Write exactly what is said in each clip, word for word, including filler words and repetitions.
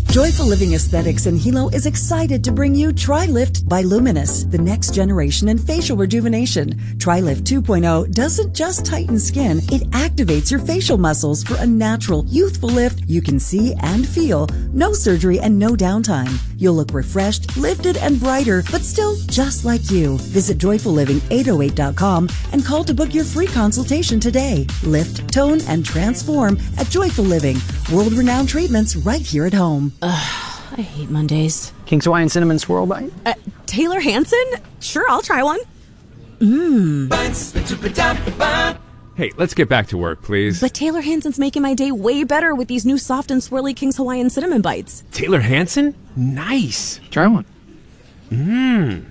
Joyful Living Aesthetics in Hilo is excited to bring you TriLift by Luminous, the next generation in facial rejuvenation. TriLift two point oh doesn't just tighten skin, it activates your facial muscles for a natural, youthful lift you can see and feel. No surgery and no downtime. You'll look refreshed, lifted, and brighter, but still just like you. Visit joyful living eight oh eight dot com and call to book your free consultation today. Lift, tone, and transform at Joyful Living. World-renowned treatments right here at home. Ugh, I hate Mondays. King's Hawaiian Cinnamon Swirl Bite? Uh, Taylor Hanson? Sure, I'll try one. Mmm. Hey, let's get back to work, please. But Taylor Hanson's making my day way better with these new soft and swirly King's Hawaiian Cinnamon Bites. Taylor Hanson? Nice. Try one. Mmm.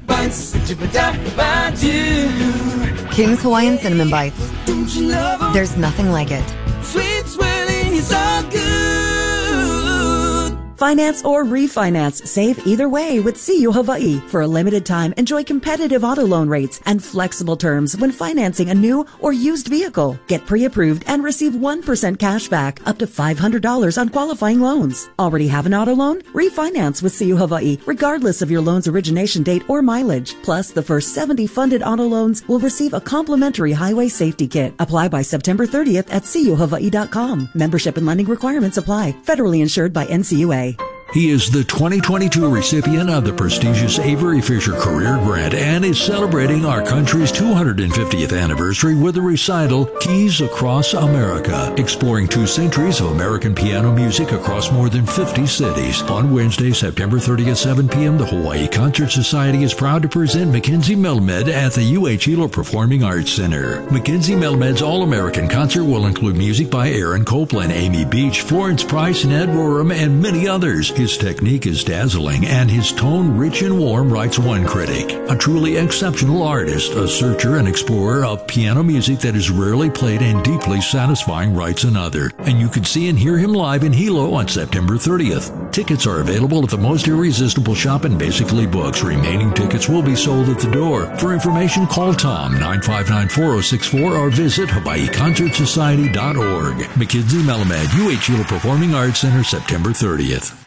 King's Hawaiian Cinnamon Bites. There's nothing like it. Sweet swirling is all good. Finance or refinance, save either way with C U Hawaii. For a limited time, enjoy competitive auto loan rates and flexible terms when financing a new or used vehicle. Get pre-approved and receive one percent cash back, up to five hundred dollars on qualifying loans. Already have an auto loan? Refinance with C U Hawaii, regardless of your loan's origination date or mileage. Plus, the first seventy funded auto loans will receive a complimentary highway safety kit. Apply by September thirtieth at C U Hawaii dot com. Membership and lending requirements apply. Federally insured by N C U A. He is the twenty twenty-two recipient of the prestigious Avery Fisher Career Grant and is celebrating our country's two hundred fiftieth anniversary with a recital, Keys Across America, exploring two centuries of American piano music across more than fifty cities. On Wednesday, September thirtieth, seven p.m., the Hawaii Concert Society is proud to present Mackenzie Melamed at the U H Hilo Performing Arts Center. Mackenzie Melamed's All-American Concert will include music by Aaron Copland, Amy Beach, Florence Price, Ned Rorem, and many others. His technique is dazzling, and his tone rich and warm, writes one critic. A truly exceptional artist, a searcher and explorer of piano music that is rarely played and deeply satisfying, writes another. And you can see and hear him live in Hilo on September thirtieth. Tickets are available at the Most Irresistible Shop and Basically Books. Remaining tickets will be sold at the door. For information, call Tom, nine five nine, four oh six four, or visit Hawaii Concert Society dot org. Mackenzie Melamed, U H Hilo Performing Arts Center, September thirtieth.